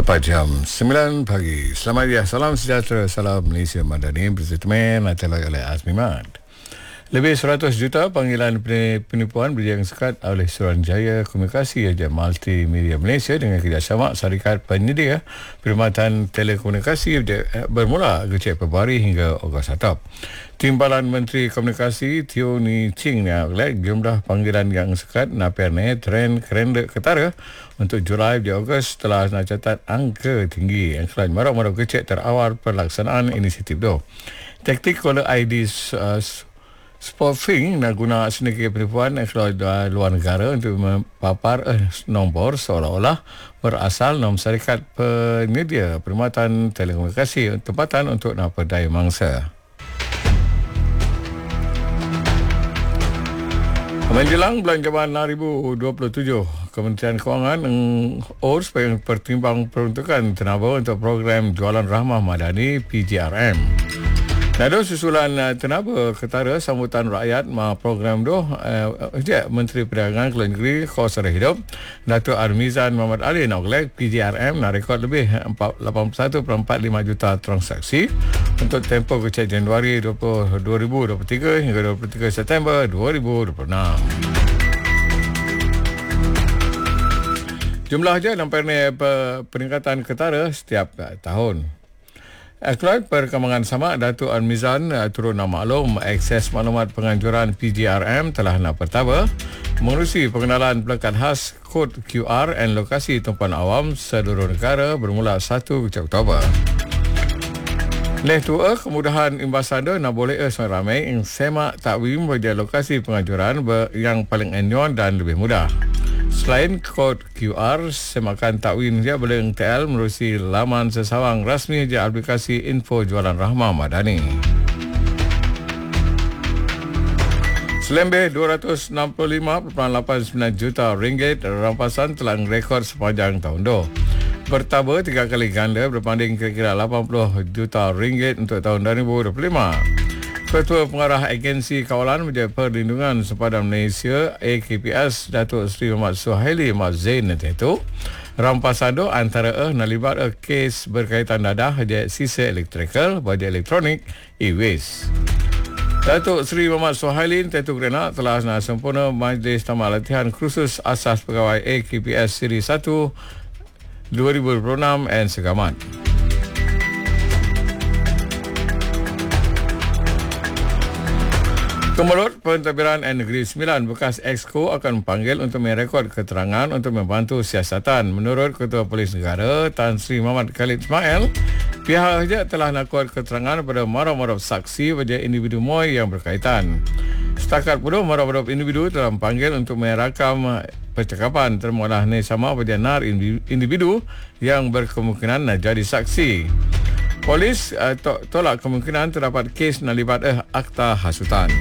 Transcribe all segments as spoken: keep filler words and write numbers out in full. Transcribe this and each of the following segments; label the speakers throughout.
Speaker 1: Tepat jam sembilan pagi. Selamat ya, salam sejahtera, salam Malaysia Madani. Bersama Natalie oleh Azmi Mat. Lebih seratus juta panggilan penipuan berjaya sekat oleh Suruhanjaya Komunikasi Agen Multimedia Malaysia dengan kerjasama Syarikat Penyedia Perkhidmatan Telekomunikasi bermula kecek Februari hingga Ogos Atap. Timbalan Menteri Komunikasi Teo Ni Ching yang jumlah panggilan yang sekat napiarnya tren kerenda ketara untuk Julai di Ogos telah nak catat angka tinggi yang selain marah-marah kecek terawal pelaksanaan inisiatif itu. Taktik oleh I D uh, Spoofing nak guna sedikit penipuan dari luar negara untuk mempapar eh, nombor seolah-olah berasal nom syarikat penyedia perkhidmatan telekomunikasi tempatan untuk naperdaya mangsa. Menjelang bulan Januari dua ribu dua puluh tujuh, Kementerian Kewangan mengurus pertimbang peruntukan tenaga untuk program Jualan Rahmah Madani P J R M. Nado susulan uh, tenaga ketara sambutan rakyat ma program tu uh, uh, Menteri Perdagangan Keluar Negeri Khosara Hidup Datuk Armizan Muhammad Ali nak gelak P J R M nak rekod lebih lapan puluh satu perpuluhan empat lima juta transaksi untuk tempoh kecil Januari dua ribu dua puluh tiga hingga dua puluh tiga September dua ribu dua puluh enam. Jumlah je nampaknya peningkatan ketara setiap uh, tahun. Keluar perkembangan sama, Datuk Armizan uh, turut nak maklum akses maklumat penganjuran P J R M telah nak pertama mengurusi pengenalan pelekat khas kod Q R dan lokasi tumpuan awam seluruh negara bermula satu Oktober. Leh tua kemudahan imbasada nak boleh eh ramai yang semak takwim bagi lokasi penganjuran yang paling enyon dan lebih mudah. Selain kod Q R, semakan takwin dia boleh T L menerusi laman sesawang rasmi je aplikasi Info Jualan Rahmah Madani. Selebih dua ratus enam puluh lima perpuluhan lapan sembilan juta ringgit rampasan telah rekod sepanjang tahun itu. Bertambah tiga kali ganda berbanding kira-kira lapan puluh juta ringgit untuk tahun dua ribu dua puluh lima. Ketua Pengarah Agensi Kawalan Menjaga Perlindungan Sepadan Malaysia A K P S Datuk Seri Muhammad Suhaili Mat Zain itu rampasan itu antara eh nalibat eh kes berkaitan dadah je sisa elektrikal bagi elektronik e-waste. Datuk Seri Muhammad Suhaili itu kerana telah nak sempurna Majlis Tamat Latihan Khusus Asas Pegawai A K P S Seri satu dua ribu dua puluh enam dan segamat. Kementerian Pentadbiran Negeri Sembilan bekas Exco akan panggil untuk merekod keterangan untuk membantu siasatan. Menurut Ketua Polis Negara Tan Sri Muhammad Khalid Ismail, pihaknya telah nak kuat keterangan pada marah-marah saksi pada individu MOI yang berkaitan. Setakat pula marah-marah individu telah panggil untuk merakam percakapan termulah ni sama pada nar individu yang berkemungkinan nak jadi saksi. Polis uh, to- tolak kemungkinan terdapat kes nalibat eh akta hasutan.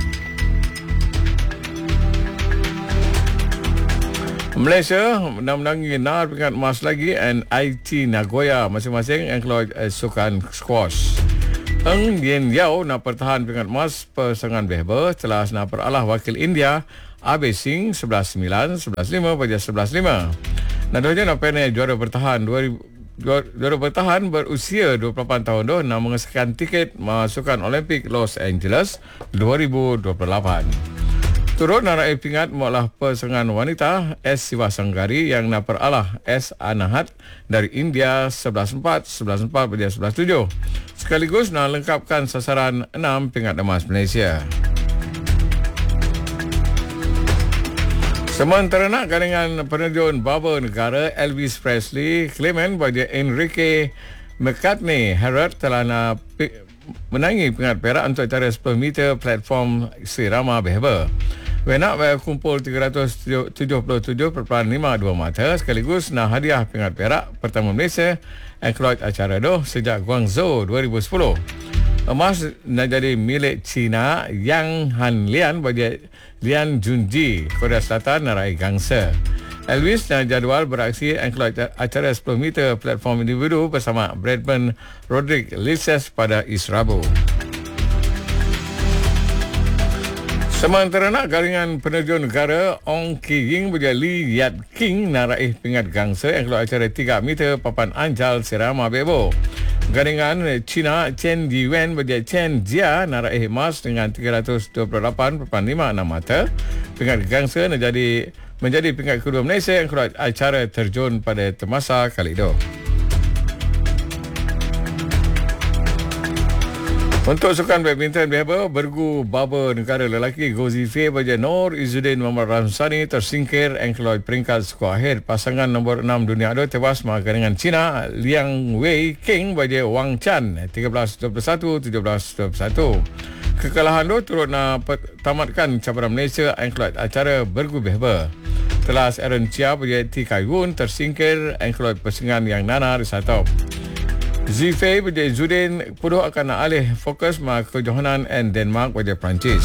Speaker 1: Malaysia menang-menangi nar peringkat emas lagi and I T Nagoya masing-masing yang keluar uh, sukan squash. Eng Yen Yao nak pertahan peringkat emas persaingan behber setelah nak peralah wakil India Abhay Singh sebelas sembilan, sebelas lima pada sebelas lima. Nadoja nak pernah juara bertahan dua ribu Juara bertahan berusia dua puluh lapan tahun tu nak mengesahkan tiket masukan Olimpik Los Angeles dua ribu dua puluh lapan. Turut nak raih pingat mualah persaingan wanita S. Sivasanggari yang nak peralah S. Anahat dari India sebelas empat, sebelas empat pada sebelas tujuh. Sekaligus nak lengkapkan sasaran enam pingat emas Malaysia. Sementara nak dengan penerjun baba negara Elvis Presley, Clement bagi Enrique McCartney Harrod telah nak menangi pingat perak untuk acara sepuluh meter platform Sirama Behber. Wenak kumpul tiga ratus tujuh puluh tujuh perpuluhan lima dua mata sekaligus nak hadiah pingat perak pertama Malaysia yang keluar acara itu sejak Guangzhou dua ribu sepuluh. Emas nak jadi milik China Yang Han Lian bagi Lian Junji, Korea Selatan narai gangsa. Elvis dan jadual beraksi yang keluar acara sepuluh meter platform individu bersama Bradman Rodrick Lises pada Israbu. Sementara nak garingan penerjun negara Ong Ki Ying berjaya Lee Yat King naraih pingat gangsa yang keluar acara tiga meter papan anjal Serama Bebo. Garingan China Chen Jiwen berjaya Chen Jia naraih emas dengan tiga ratus dua puluh lapan perpuluhan lima enam meter. Pingat gangsa menjadi menjadi pingat kedua Malaysia yang keluar acara terjun pada temasa kali itu. Untuk sukan badminton biasa, bergu baba negara lelaki Goh Zifei berjaya Nur Izzuddin Muhammad Ramsani tersingkir yang keluar peringkat skor akhir. Pasangan nombor enam dunia itu tewas maka dengan China Liang Wei King berjaya Wang Chan tiga belas dua puluh satu tujuh belas dua puluh satu. Kekalahan itu turut nak tamatkan cabaran Malaysia yang keluar acara bergu biasa. Telas Aaron Chia berjaya T Kai Woon tersingkir yang keluar persingan yang nana di satu. Zifei berjaya Zudin Puduh akan alih fokus ke kejohanan and Denmark berjaya Perancis.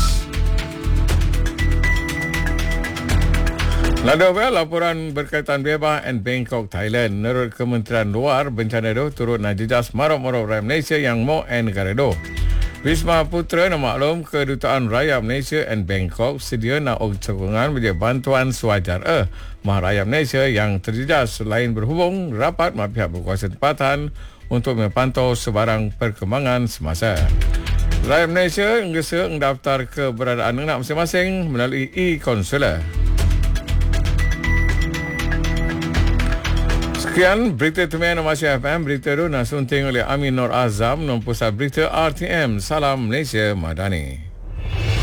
Speaker 1: Lalu laporan berkaitan bebas and Bangkok, Thailand. Menurut Kementerian Luar, bencana itu turut nak jejas marok-marok rakyat Malaysia yang mau and negara itu. Wisma Putra nak maklum Kedutaan Rakyat Malaysia and Bangkok sedia nak sokongan berjaya bantuan sewajar eh mah rakyat Malaysia yang terjejas selain berhubung rapat dengan pihak berkuasa tempatan untuk memantau sebarang perkembangan semasa. Rakyat Malaysia ngesa mendaftar keberadaan anak masing-masing melalui e-konsular. Sekian berita teman Malaysia F M. Berita itu nasunting oleh Amin Nur Azam, non pusat berita R T M. Salam Malaysia Madani.